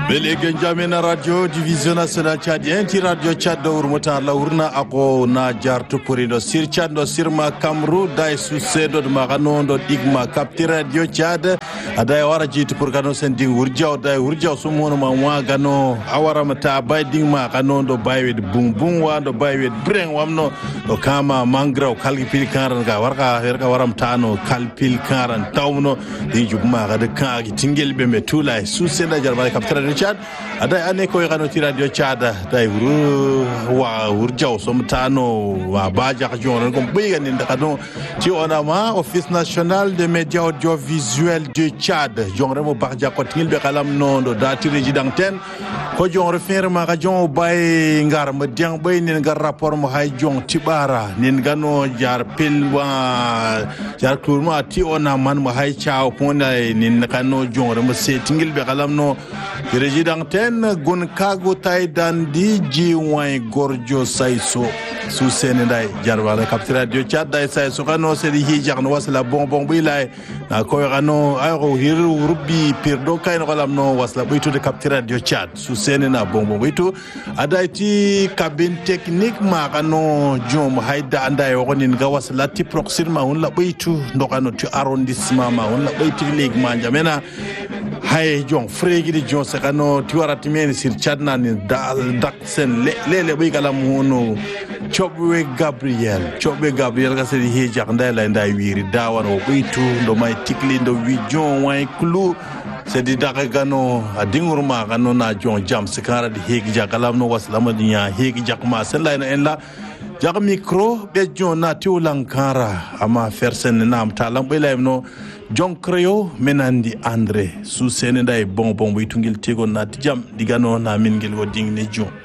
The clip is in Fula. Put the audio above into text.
Bele Genjamena Radio Division National Chadien ti Radio Chad do urmota la urna ako na jartu purido sir Chad do sirma Kamru dai susedo do magano do digma kapti Radio Chad adai wara jitu purgano sendi urjaw dai urjaw sumono ma wagano awara mata bay digma kano do baywed bung wa do baywed breng wamno do kama mangraw kalpil karan ga warka herka waram tano kalpil karan tawno di jugma ga de kaagi tingelbe metula susenda jarba kapti Chad adai ane ko yano ti Radio Chad dai wa urjaw somtano wa baja jono ko biga ni ndakano ti onama Office National des Médias Audiovisuels du Chad jongre mo baja ko tingilbe kalam no do dati residenten ko jongre ferma ga jon bay ngar ma diang bay ni ngar rapport mo hay jong tibara nin gano jar pilwa jar kurma ti onama mo hay chaaw ponda nin kano jongre mo se tingilbe kalam no Residenten gun kago tay dan di jiwai gorjo saiso su senendai jarwala kapti Radio Chad dai saiso kano sedi hijak no wasla bonbon bilay na ko kano ayo hiru rubi pirdo kay no kalam no wasla bitu de kapti Radio Chad su senena bonbon bitu adai ti cabine technique ma kano jom hayda andai wonin ga wasla ti proxima on la bitu ndokano ti arrondissement ma on la bitu lig ma jamena hay jong fregi di jong sakano tiwarati men sir Chadna ni dal daksen lele bi kala mono chobwe Gabriel ka sedi hejak ndala ndai wiri dawan o bitu ndo mai tikli ndo wi jong wai klu sedi dakagano adingurma kano na jong jam sakara di hejak kala no waslama dinya hejak ma sella en la jak micro be jong na tiulankara ama fersen nam talam belayem no John Creo menandi Andre su senenda e bonbon wi tungil tego na jam digano na mingel wo dingne jon